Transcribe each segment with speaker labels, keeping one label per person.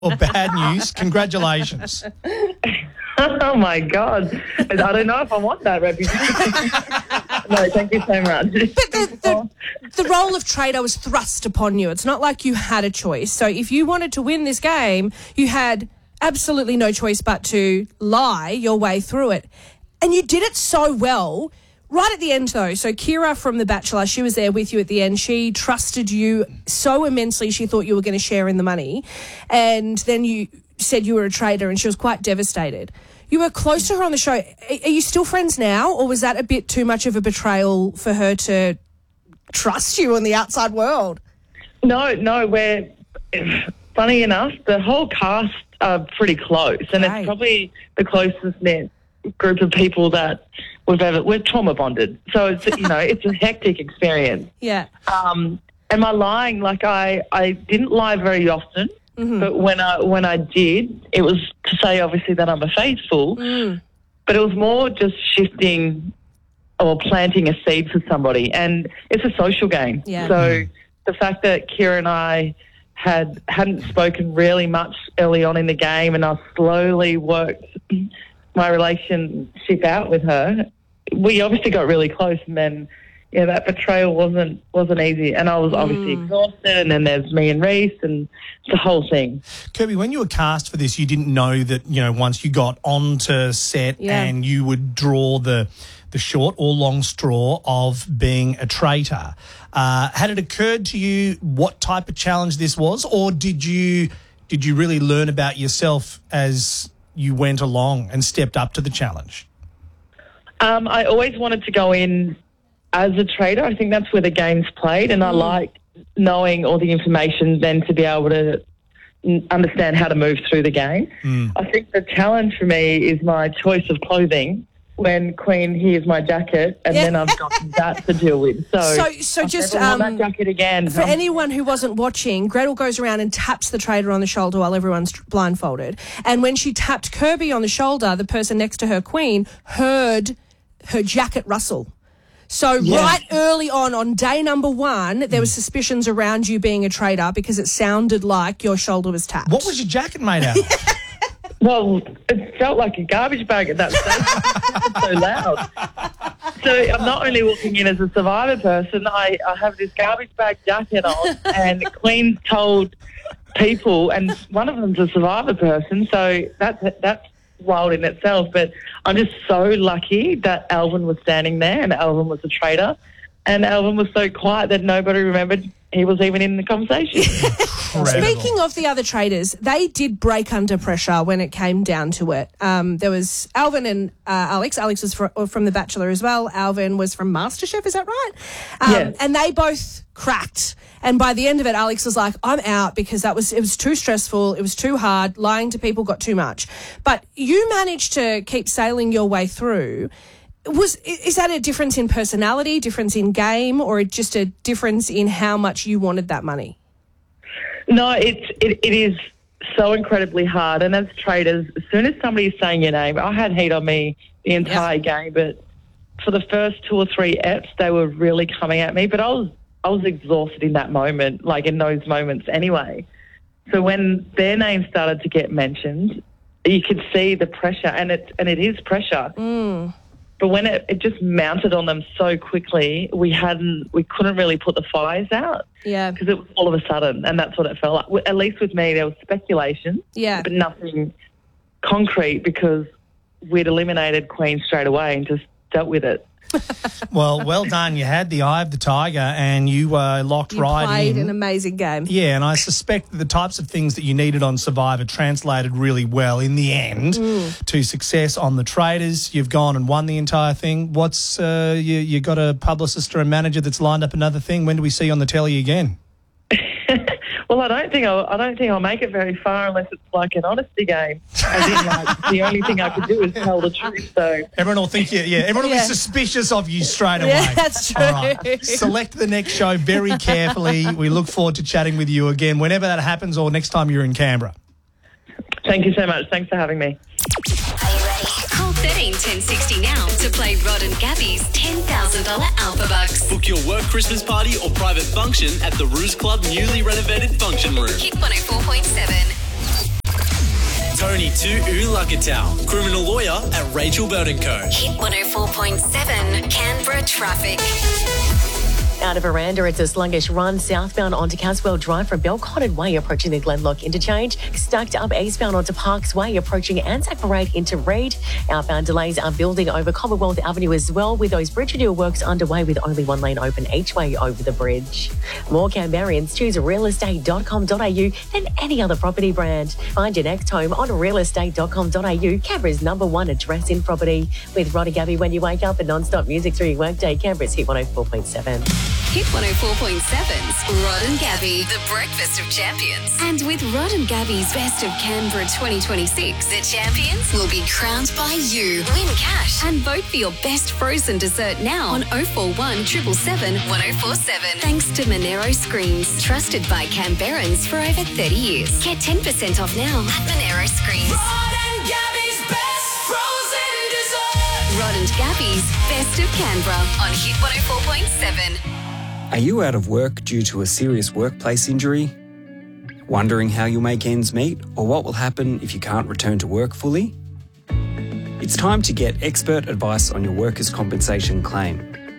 Speaker 1: or bad news, congratulations.
Speaker 2: Oh, my God. I don't know if I want that reputation. No, thank you so much.
Speaker 3: But the role of trader was thrust upon you. It's not like you had a choice. So if you wanted to win this game, you had absolutely no choice but to lie your way through it. And you did it so well. Right at the end, though, so Kira from The Bachelor, she was there with you at the end. She trusted you so immensely she thought you were going to share in the money. And then you said you were a traitor and she was quite devastated. You were close to her on the show. Are you still friends now, or was that a bit too much of a betrayal for her to trust you in the outside world?
Speaker 2: No, we're... Funny enough, the whole cast are pretty close, and It's probably the closest knit group of people that we're trauma bonded. So it's it's a hectic experience.
Speaker 3: Yeah.
Speaker 2: And my lying, like I didn't lie very often, but when I did, it was to say obviously that I'm a faithful, but it was more just shifting or planting a seed for somebody, and it's a social game.
Speaker 3: Yeah.
Speaker 2: So the fact that Kira and I hadn't spoken really much early on in the game, and I slowly worked my relationship out with her, we obviously got really close, and then that betrayal wasn't easy, and I was obviously exhausted, and then there's me and Reese and the whole thing.
Speaker 1: Kirby, when you were cast for this, you didn't know that once you got onto set and you would draw the short or long straw of being a traitor. Had it occurred to you what type of challenge this was, or did you really learn about yourself as you went along and stepped up to the challenge?
Speaker 2: I always wanted to go in as a traitor. I think that's where the game's played, and I like knowing all the information then to be able to understand how to move through the game. I think the challenge for me is my choice of clothing when Queen hears my jacket, and then I've got that to deal with. So
Speaker 3: just
Speaker 2: that jacket again.
Speaker 3: For anyone who wasn't watching, Gretel goes around and taps the traitor on the shoulder while everyone's blindfolded. And when she tapped Kirby on the shoulder, the person next to her, Queen, heard her jacket rustle. So right early on day number 1, there were suspicions around you being a traitor because it sounded like your shoulder was tapped.
Speaker 1: What was your jacket made out of?
Speaker 2: Well, it felt like a garbage bag at that stage. So loud. So I'm not only walking in as a Survivor person, I have this garbage bag jacket on, and Queen told people, and one of them's a Survivor person, so that's wild in itself. But I'm just so lucky that Alvin was standing there, and Alvin was a traitor, and Alvin was so quiet that nobody remembered he was even in the conversation.
Speaker 3: Speaking of the other traders, they did break under pressure when it came down to it. There was Alvin and Alex. Alex was from The Bachelor as well. Alvin was from MasterChef, is that right?
Speaker 2: Yes.
Speaker 3: And they both cracked. And by the end of it, Alex was like, I'm out because it was too stressful. It was too hard. Lying to people got too much. But you managed to keep sailing your way through. Is that a difference in personality, difference in game, or just a difference in how much you wanted that money?
Speaker 2: No, it is so incredibly hard. And as traders, as soon as somebody's saying your name, I had heat on me the entire game, but for the first 2 or 3 eps, they were really coming at me. But I was exhausted in that moment, like in those moments anyway. So when their name started to get mentioned, you could see the pressure, and it is pressure. But when it just mounted on them so quickly, we couldn't really put the fires out.
Speaker 3: Yeah.
Speaker 2: Because it was all of a sudden, and that's what it felt like. At least with me, there was speculation.
Speaker 3: Yeah.
Speaker 2: But nothing concrete, because we'd eliminated Queen straight away and just dealt with it.
Speaker 1: Well done. You had the eye of the tiger, and you locked right in.
Speaker 3: You played an amazing game.
Speaker 1: Yeah, and I suspect that the types of things that you needed on Survivor translated really well in the end to success on the traders. You've gone and won the entire thing. What's you got a publicist or a manager that's lined up another thing? When do we see you on the telly again?
Speaker 2: Well, I don't think I'll make it very far unless it's like an honesty game. As in, like, the only thing I could do is tell the truth. So
Speaker 1: everyone will think everyone will be suspicious of you straight away.
Speaker 3: Yeah, that's true.
Speaker 1: All right. Select the next show very carefully. We look forward to chatting with you again whenever that happens, or next time you're in Canberra.
Speaker 2: Thank you so much. Thanks for having me.
Speaker 4: Call 13 1060 now to play Rod and Gabby's $10,000 Alpha Bucks.
Speaker 5: Book your work Christmas party or private function at the Ruse Club newly renovated function room.
Speaker 4: Hit 104.7.
Speaker 5: Tony to Ulakatau, criminal lawyer at Rachel Burton Co.
Speaker 4: Hit 104.7 Canberra traffic.
Speaker 6: Out of Aranda, it's a sluggish run southbound onto Caswell Drive from Belconnen Way approaching the Glenlock interchange. Stuck up eastbound onto Parks Way approaching Anzac Parade into Reid. Outbound delays are building over Commonwealth Avenue as well, with those bridge renewal works underway with only one lane open each way over the bridge. More Canberrians choose realestate.com.au than any other property brand. Find your next home on realestate.com.au, Canberra's #1 address in property. With Rod and Gabby when you wake up and non-stop music through your workday, Canberra's Hit 104.7.
Speaker 4: Hit 104.7's Rod and Gabby, the breakfast of champions. And with Rod and Gabby's Best of Canberra 2026, the champions will be crowned by you. Win cash and vote for your best frozen dessert now on 041 777 1047. Thanks to Monero Screens, trusted by Canberrans for over 30 years. Get 10% off now at Monero Screens.
Speaker 7: Rod and Gabby's best frozen dessert.
Speaker 4: Rod and Gabby's Best of Canberra on Hit 104.7.
Speaker 8: Are you out of work due to a serious workplace injury? Wondering how you'll make ends meet or what will happen if you can't return to work fully? It's time to get expert advice on your workers' compensation claim.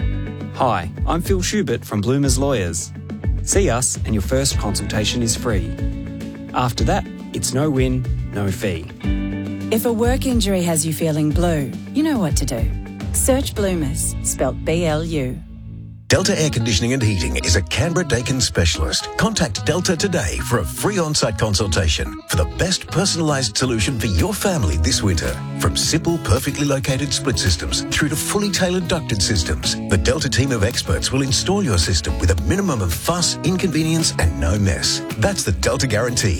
Speaker 8: Hi, I'm Phil Schubert from Bloomers Lawyers. See us and your first consultation is free. After that, it's no win, no fee.
Speaker 9: If a work injury has you feeling blue, you know what to do. Search Bloomers, spelt B-L-U.
Speaker 10: Delta Air Conditioning and Heating is a Canberra Dakin specialist. Contact Delta today for a free on-site consultation for the best personalised solution for your family this winter. From simple, perfectly located split systems through to fully tailored ducted systems, the Delta team of experts will install your system with a minimum of fuss, inconvenience and no mess. That's the Delta guarantee.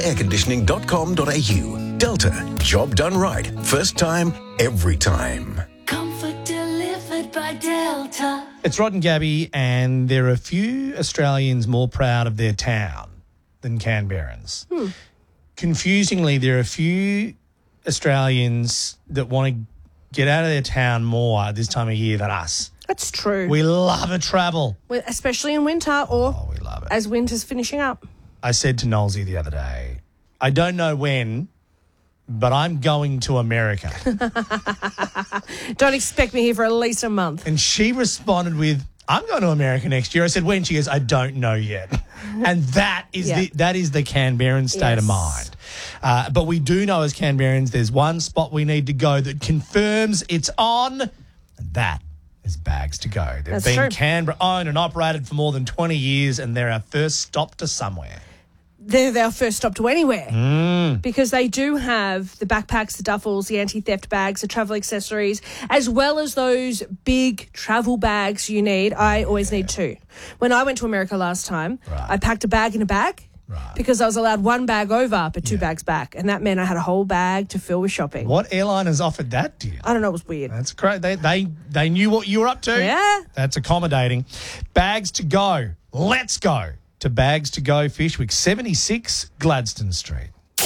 Speaker 10: DeltaAirConditioning.com.au. Delta. Job done right. First time, every time.
Speaker 7: Comfort delivered by Delta.
Speaker 1: It's Rod and Gabby, and there are a few Australians more proud of their town than Canberrans. Confusingly, there are a few Australians that want to get out of their town more at this time of year than us.
Speaker 3: That's true.
Speaker 1: We love a travel.
Speaker 3: Especially in winter or
Speaker 1: we love it.
Speaker 3: as winter's finishing up.
Speaker 1: I said to Nolsey the other day, I don't know when, but I'm going to America.
Speaker 3: Don't expect me here for at least a month.
Speaker 1: And she responded with, I'm going to America next year. I said, when? She goes, I don't know yet. And that is the Canberran state of mind. But we do know as Canberrans there's one spot we need to go that confirms it's on, and that is Bags to Go. They've been Canberra owned and operated for more than 20 years, and they're our first stop to somewhere.
Speaker 3: They're our first stop to anywhere because they do have the backpacks, the duffels, the anti-theft bags, the travel accessories, as well as those big travel bags you need. I always need two. When I went to America last time, I packed a bag in a bag because I was allowed one bag over but two bags back, and that meant I had a whole bag to fill with shopping.
Speaker 1: What airline has offered that to you?
Speaker 3: I don't know. It was weird.
Speaker 1: That's great. They knew what you were up to.
Speaker 3: Yeah.
Speaker 1: That's accommodating. Bags to Go. Let's go to Bags to Go Fishwick, 76 Gladstone Street.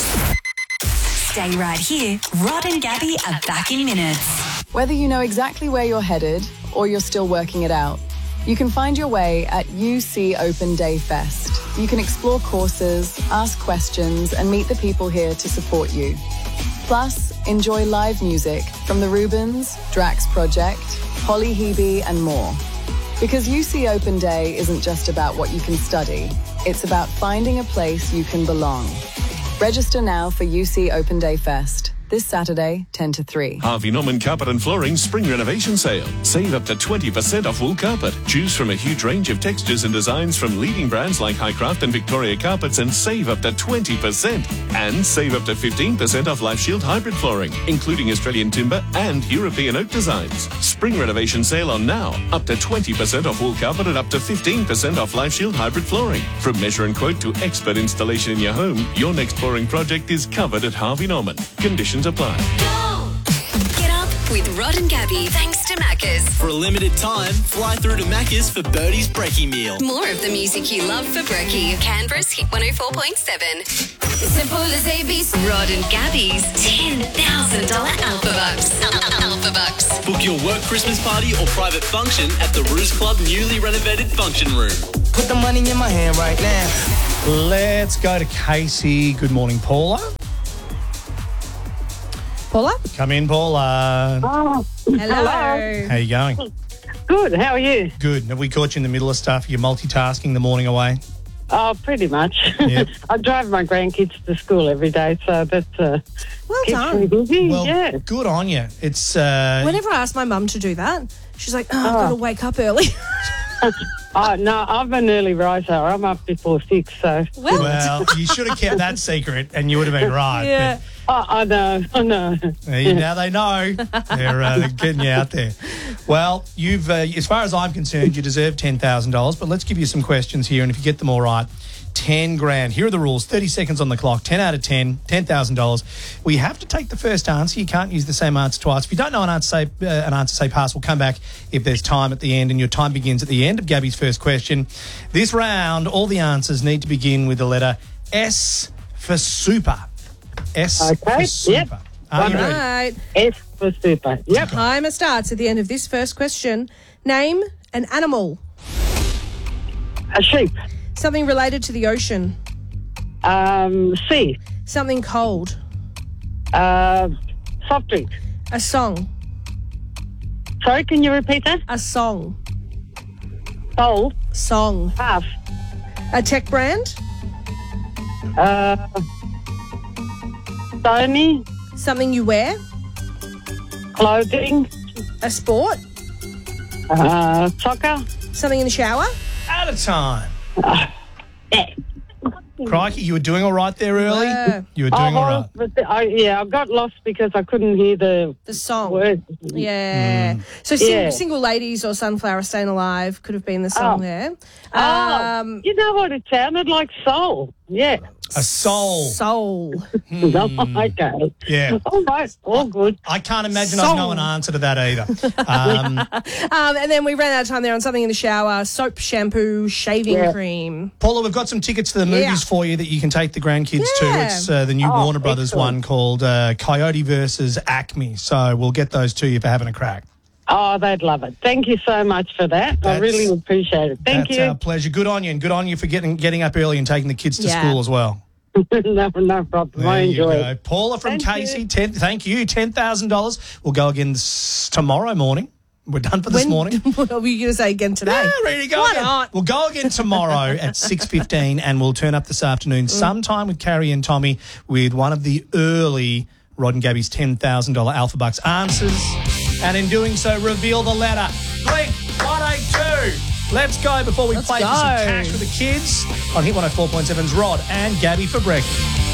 Speaker 9: Stay right here. Rod and Gabby are back in minutes.
Speaker 11: Whether you know exactly where you're headed or you're still working it out, you can find your way at UC Open Day Fest. You can explore courses, ask questions, and meet the people here to support you. Plus, enjoy live music from the Rubens, Drax Project, Holly Hebe, and more. Because UC Open Day isn't just about what you can study, it's about finding a place you can belong. Register now for UC Open Day Fest. This Saturday, 10 to 3.
Speaker 12: Harvey Norman Carpet and Flooring Spring Renovation Sale. Save up to 20% off wool carpet. Choose from a huge range of textures and designs from leading brands like Highcraft and Victoria Carpets and save up to 20%. And save up to 15% off Life Shield hybrid flooring, including Australian timber and European oak designs. Spring Renovation Sale on now. Up to 20% off wool carpet and up to 15% off Life Shield hybrid flooring. From measure and quote to expert installation in your home, your next flooring project is covered at Harvey Norman. Conditions apply.
Speaker 4: Get up with Rod and Gabby, thanks to Macca's.
Speaker 5: For a limited time, fly through to Macca's for Birdie's Brekkie Meal.
Speaker 4: More of the music you love for brekkie. Canberra's Hit 104.7.
Speaker 7: Simple as ABC.
Speaker 4: Rod and Gabby's $10,000 Alpha Bucks. Alpha Bucks.
Speaker 5: Book your work Christmas party or private function at the Ruse Club newly renovated function room.
Speaker 13: Put the money in my hand right now.
Speaker 1: Let's go to Casey. Good morning, Paula.
Speaker 3: Paula?
Speaker 1: Come in, Paula.
Speaker 13: Oh,
Speaker 3: Hello.
Speaker 1: How you going?
Speaker 13: Good. How are you?
Speaker 1: Good. Have we caught you in the middle of stuff? You're multitasking the morning away?
Speaker 13: Oh, pretty much.
Speaker 1: Yep.
Speaker 13: I drive my grandkids to school every day, so that
Speaker 3: Well
Speaker 13: keeps
Speaker 3: done.
Speaker 13: me busy.
Speaker 1: Well,
Speaker 13: yeah.
Speaker 1: good on you. It's
Speaker 3: Whenever I ask my mum to do that, she's like, I've got to wake up early.
Speaker 13: Oh, no, I'm an early riser. I'm up before 6, so.
Speaker 1: well, you should have kept that secret, and you would have been right.
Speaker 3: Yeah.
Speaker 13: Oh, I know.
Speaker 1: But, now they know. They're getting you out there. Well, you've, as far as I'm concerned, you deserve $10,000. But let's give you some questions here, and if you get them all right, 10 grand. Here are the rules. 30 seconds on the clock. 10 out of 10. $10,000. We have to take the first answer. You can't use the same answer twice. If you don't know an answer, say pass. We'll come back if there's time at the end, and your time begins at the end of Gabby's first question. This round, all the answers need to begin with the letter S for super. S for super.
Speaker 13: Yep.
Speaker 1: Are you ready?
Speaker 3: Right.
Speaker 13: S for super. Yep.
Speaker 3: Timer starts at the end of this first question. Name an animal.
Speaker 13: A sheep.
Speaker 3: Something related to the ocean.
Speaker 13: Sea.
Speaker 3: Something cold.
Speaker 13: Soft drink.
Speaker 3: A song.
Speaker 13: Sorry, can you repeat that?
Speaker 3: A song.
Speaker 13: Soul.
Speaker 3: Song.
Speaker 13: Half.
Speaker 3: A tech brand.
Speaker 13: Sony.
Speaker 3: Something you wear.
Speaker 13: Clothing.
Speaker 3: A sport.
Speaker 13: Soccer.
Speaker 3: Something in the shower.
Speaker 1: Out of time. Crikey, you were doing all right there early?
Speaker 3: Yeah.
Speaker 1: You were doing all right.
Speaker 13: But I got lost because I couldn't hear the
Speaker 3: song.
Speaker 13: Words.
Speaker 3: Yeah. So Single Ladies or Sunflower Staying Alive could have been the song there.
Speaker 13: You know what? It sounded like soul. Yeah.
Speaker 1: A soul.
Speaker 3: Soul.
Speaker 13: Okay.
Speaker 1: Yeah.
Speaker 13: All right. All good.
Speaker 1: I can't imagine I know an answer to that either.
Speaker 3: And then we ran out of time there on something in the shower. Soap, shampoo, shaving cream.
Speaker 1: Paula, we've got some tickets to the movies for you that you can take the grandkids to. It's the new Warner Brothers one called Coyote versus Acme. So we'll get those to you for having a crack.
Speaker 13: Oh, they'd love it. Thank you so much for that. I really appreciate it. Thank
Speaker 1: That's
Speaker 13: you.
Speaker 1: our pleasure. Good on you, and good on you for getting up early and taking the kids to school as well.
Speaker 13: No problem.
Speaker 1: There
Speaker 13: I
Speaker 1: you
Speaker 13: enjoy
Speaker 1: go.
Speaker 13: it.
Speaker 1: Paula from
Speaker 13: Thank
Speaker 1: Casey,
Speaker 13: you.
Speaker 1: thank you, $10,000. We'll go again tomorrow morning. We're done for this morning.
Speaker 3: What were you going to say again today?
Speaker 1: Yeah, ready to go
Speaker 3: Why
Speaker 1: again.
Speaker 3: not?
Speaker 1: We'll go again tomorrow at 6:15, and we'll turn up this afternoon sometime with Carrie and Tommy with one of the early Rod and Gabby's $10,000 Alpha Bucks answers. And in doing so, reveal the letter. Blink 182. Let's go before we play for some cash for the kids on Hit 104.7's Rod and Gabby for breakfast.